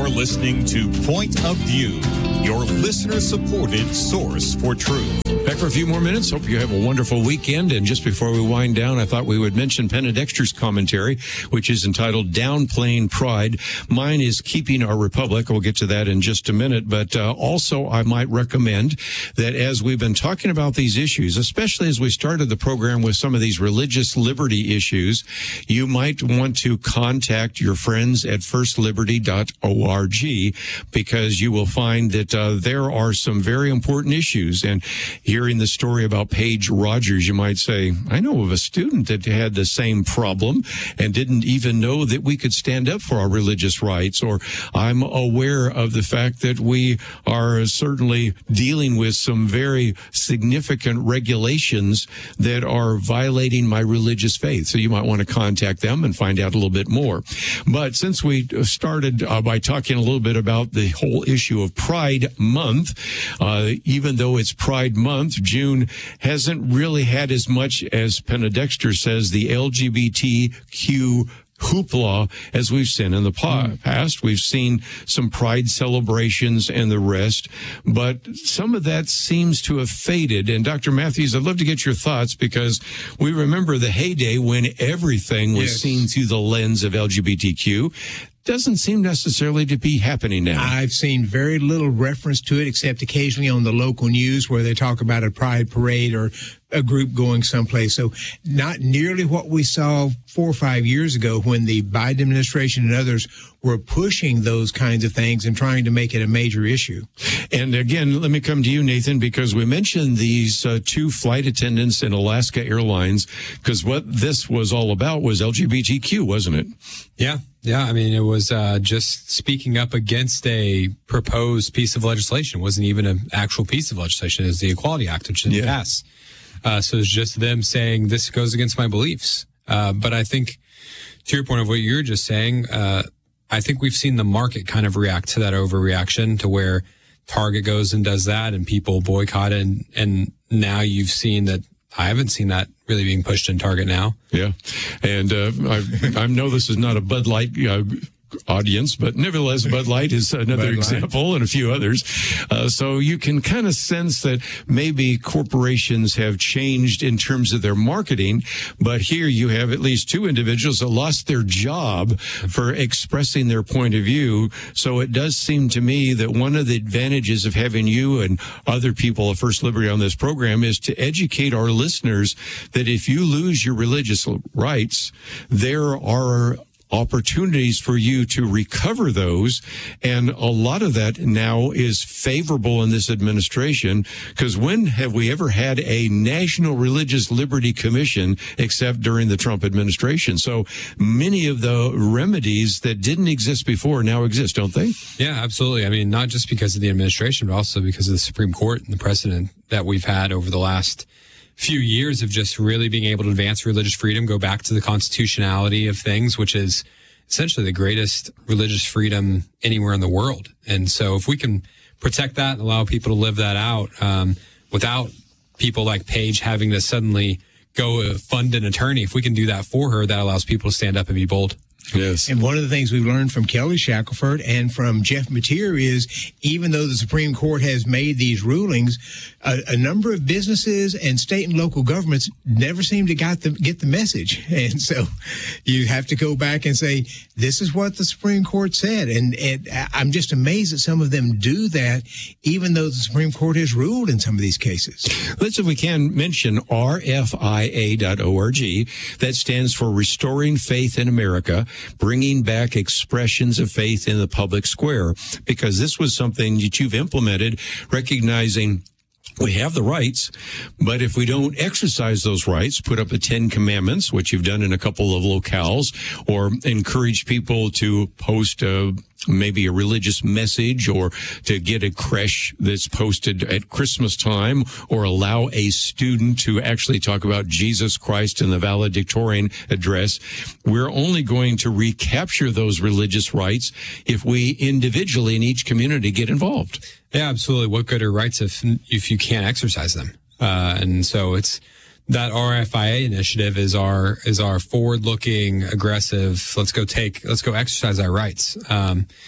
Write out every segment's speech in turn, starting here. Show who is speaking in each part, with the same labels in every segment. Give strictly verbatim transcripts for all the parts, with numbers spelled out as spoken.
Speaker 1: listening to Point of View, your listener-supported source for truth.
Speaker 2: Back for a few more minutes. Hope you have a wonderful weekend. And just before we wind down, I thought we would mention Penna Dexter's commentary, which is entitled Downplaying Pride. Mine is Keeping Our Republic. We'll get to that in just a minute. But uh, also, I might recommend that as we've been talking about these issues, especially as we started the program with some of these religious liberty issues, you might want to contact your friends at first liberty dot org, because you will find that uh, there are some very important issues. And hearing the story about Paige Rogers, you might say, I know of a student that had the same problem and didn't even know that we could stand up for our religious rights. Or I'm aware of the fact that we are certainly dealing with some very significant regulations that are violating my religious faith. So you might want to contact them and find out a little bit more. But since we started uh, by talking a little bit about the whole issue of Pride Month, uh, even though it's Pride Month, June hasn't really had as much, as Penna Dexter says, the L G B T Q hoopla as we've seen in the past. We've seen some pride celebrations and the rest, but some of that seems to have faded. And Doctor Matthews, I'd love to get your thoughts, because we remember the heyday when everything was
Speaker 3: yes.
Speaker 2: seen through the lens of L G B T Q. Doesn't seem necessarily to be happening now.
Speaker 3: I've seen very little reference to it, except occasionally on the local news where they talk about a pride parade or a group going someplace. So not nearly what we saw four or five years ago when the Biden administration and others were pushing those kinds of things and trying to make it a major issue.
Speaker 2: And again, let me come to you, Nathan, because we mentioned these uh, two flight attendants in Alaska Airlines, because what this was all about was L G B T Q, wasn't it?
Speaker 4: Yeah. Yeah, I mean, it was uh, just speaking up against a proposed piece of legislation. It wasn't even an actual piece of legislation. It was the Equality Act, which didn't
Speaker 2: yeah.
Speaker 4: pass. Uh, so it's just them saying this goes against my beliefs. Uh, but I think, to your point of what you're just saying, uh, I think we've seen the market kind of react to that overreaction, to where Target goes and does that and people boycott it. And, and now you've seen that. I haven't seen that really being pushed in Target now.
Speaker 2: Yeah. And uh, I, I know this is not a Bud Light uh, audience, but nevertheless, Bud Light is another example, and a few others. Uh, so you can kind of sense that maybe corporations have changed in terms of their marketing, but here you have at least two individuals that lost their job for expressing their point of view. So it does seem to me that one of the advantages of having you and other people at First Liberty on this program is to educate our listeners that if you lose your religious rights, there are opportunities for you to recover those. And a lot of that now is favorable in this administration, because when have we ever had a National Religious Liberty Commission except during the Trump administration? So many of the remedies that didn't exist before now exist, don't they?
Speaker 4: Yeah, absolutely. I mean, not just because of the administration, but also because of the Supreme Court and the precedent that we've had over the last few years of just really being able to advance religious freedom, go back to the constitutionality of things, which is essentially the greatest religious freedom anywhere in the world. And so if we can protect that and allow people to live that out um, without people like Paige having to suddenly go fund an attorney, if we can do that for her, that allows people to stand up and be bold.
Speaker 2: Yes.
Speaker 3: And one of the things we've learned from Kelly Shackelford and from Jeff Mateer is, even though the Supreme Court has made these rulings, a, a number of businesses and state and local governments never seem to got the, get the message. And so you have to go back and say, this is what the Supreme Court said. And, and I'm just amazed that some of them do that, even though the Supreme Court has ruled in some of these cases.
Speaker 2: Let's, if we can, mention R F I A dot org. That stands for Restoring Faith in America, bringing back expressions of faith in the public square, because this was something that you've implemented, recognizing we have the rights, but if we don't exercise those rights, put up the Ten Commandments, which you've done in a couple of locales, or encourage people to post a maybe a religious message, or to get a creche that's posted at Christmas time, or allow a student to actually talk about Jesus Christ in the valedictorian address. We're only going to recapture those religious rights if we individually in each community get involved.
Speaker 4: Yeah, absolutely. What good are rights if if you can't exercise them? Uh, and so it's that R F I A initiative is our is our forward-looking, aggressive. Let's go take. Let's go exercise our rights. Um,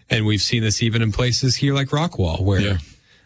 Speaker 4: And we've seen this even in places here like Rockwall, where
Speaker 2: Yeah.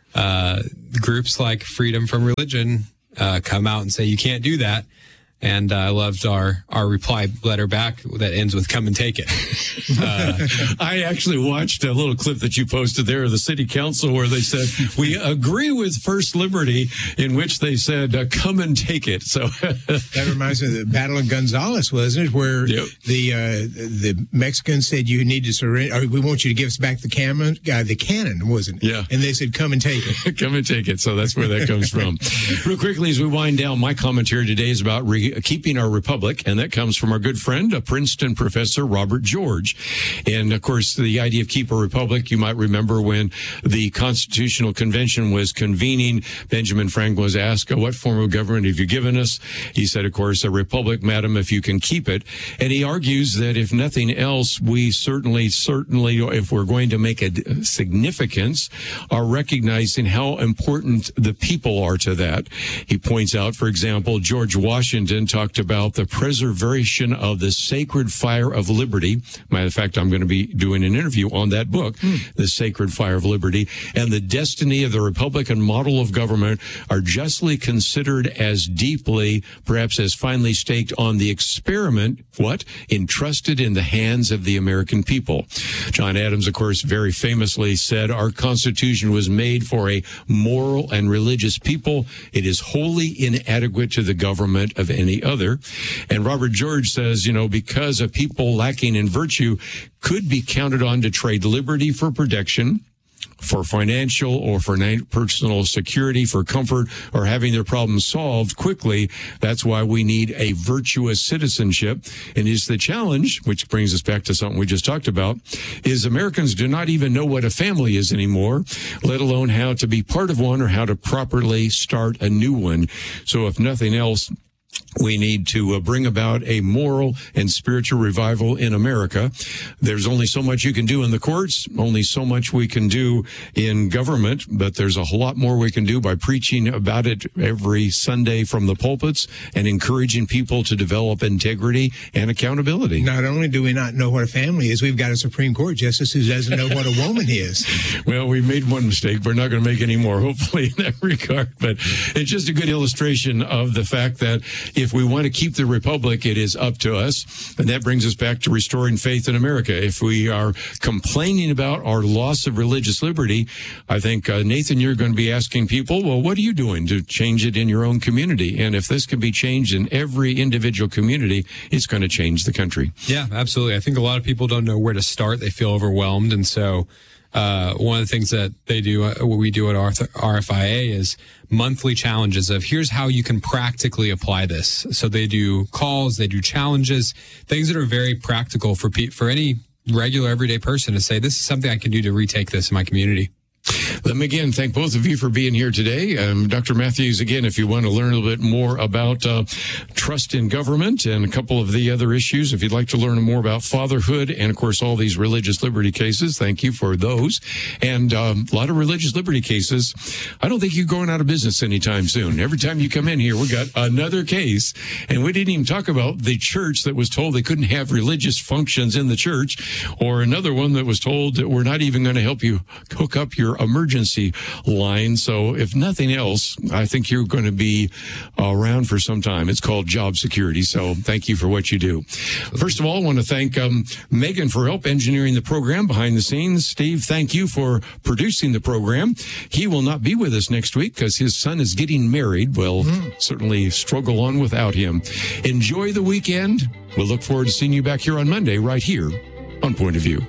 Speaker 4: uh, groups like Freedom from Religion uh, come out and say, you can't do that. And uh, I loved our, our reply letter back that ends with "come and take it." Uh,
Speaker 2: I actually watched a little clip that you posted there of the city council where they said, we agree with First Liberty, in which they said, uh, come and take it. So
Speaker 3: that reminds me of the Battle of Gonzales, wasn't it? Where
Speaker 2: Yep.
Speaker 3: the uh, the Mexicans said, you need to surrender, or we want you to give us back the cannon, uh, the cannon, wasn't it?
Speaker 2: Yeah.
Speaker 3: And they said, come and take it.
Speaker 2: Come and take it. So that's where that comes from. Real quickly, as we wind down, my commentary today is about re- keeping our republic, and that comes from our good friend, a Princeton professor, Robert George. And of course, the idea of keep a republic, you might remember when the Constitutional Convention was convening, Benjamin Franklin was asked, what form of government have you given us? He said, of course, a republic, madam, if you can keep it. And he argues that if nothing else, we certainly, certainly, if we're going to make a significance, are recognizing how important the people are to that. He points out, for example, George Washington talked about the preservation of the sacred fire of liberty. Matter of fact, I'm going to be doing an interview on that book, mm. The Sacred Fire of Liberty, and the destiny of the Republican model of government are justly considered as deeply, perhaps as finely staked on the experiment, what? Entrusted in the hands of the American people. John Adams, of course, very famously said, our Constitution was made for a moral and religious people. It is wholly inadequate to the government of any other. And Robert George says, you know, because a people lacking in virtue could be counted on to trade liberty for protection, for financial or for personal security, for comfort, or having their problems solved quickly. That's why we need a virtuous citizenship. And is the challenge, which brings us back to something we just talked about, is Americans do not even know what a family is anymore, let alone how to be part of one or how to properly start a new one. So if nothing else, we need to uh, bring about a moral and spiritual revival in America. There's only so much you can do in the courts, only so much we can do in government, but there's a whole lot more we can do by preaching about it every Sunday from the pulpits and encouraging people to develop integrity and accountability.
Speaker 3: Not only do we not know what a family is, we've got a Supreme Court justice who doesn't know what a woman is.
Speaker 2: Well, we made one mistake. We're not going to make any more, hopefully, in that regard. But it's just a good illustration of the fact that if we want to keep the republic, it is up to us. And that brings us back to restoring faith in America. If we are complaining about our loss of religious liberty, I think, uh, Nathan, you're going to be asking people, well, what are you doing to change it in your own community? And if this can be changed in every individual community, it's going to change the country.
Speaker 4: Yeah, absolutely. I think a lot of people don't know where to start. They feel overwhelmed. And so uh, one of the things that they do, uh, what we do at R F I A is monthly challenges of here's how you can practically apply this. So they do calls, they do challenges, things that are very practical for pe- for any regular everyday person to say, this is something I can do to retake this in my community.
Speaker 2: Let me again thank both of you for being here today. Um, Doctor Matthews, again, if you want to learn a little bit more about uh, trust in government and a couple of the other issues, if you'd like to learn more about fatherhood and, of course, all these religious liberty cases, thank you for those. And um, a lot of religious liberty cases, I don't think you're going out of business anytime soon. Every time you come in here, we got another case. And we didn't even talk about the church that was told they couldn't have religious functions in the church, or another one that was told that we're not even going to help you hook up your emergency line. So if nothing else, I think you're going to be around for some time. It's called job security. So thank you for what you do. First of all, I want to thank um, Megan for help engineering the program behind the scenes. Steve, thank you for producing the program. He will not be with us next week because his son is getting married. We'll mm. certainly struggle on without him. Enjoy the weekend. We'll look forward to seeing you back here on Monday right here on Point of View.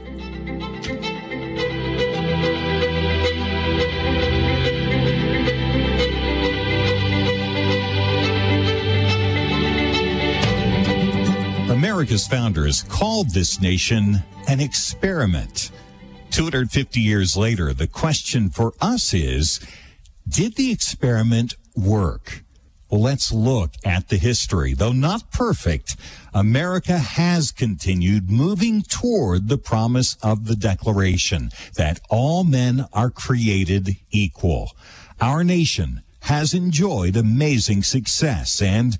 Speaker 1: America's founders called this nation an experiment. two hundred fifty years later, the question for us is, did the experiment work? Well, let's look at the history. Though not perfect, America has continued moving toward the promise of the Declaration that all men are created equal. Our nation has enjoyed amazing success and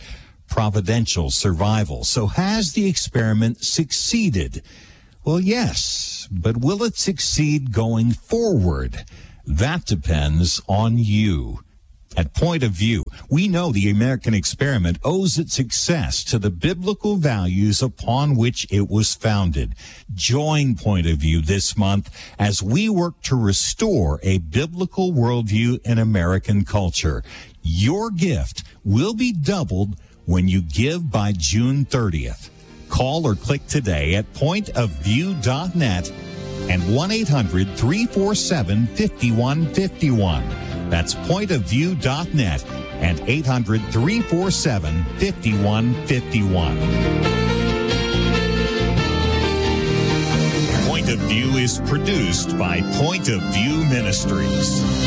Speaker 1: providential survival. So has the experiment succeeded? Well, yes, but will it succeed going forward? That depends on you. At Point of View, we know the American experiment owes its success to the biblical values upon which it was founded. Join Point of View this month as we work to restore a biblical worldview in American culture. Your gift will be doubled when you give by June thirtieth. Call or click today at point of view dot net and one eight hundred three four seven five one five one. That's point of view dot net and eight hundred three four seven five one five one. Point of View is produced by Point of View Ministries.